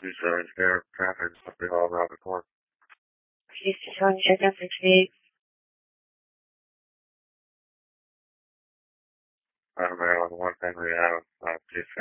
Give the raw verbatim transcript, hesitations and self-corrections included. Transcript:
Who's uh, engineer traffic up the hall around the corner? She's telling check out sixty-eight. I'm on one Henry Ave, uh,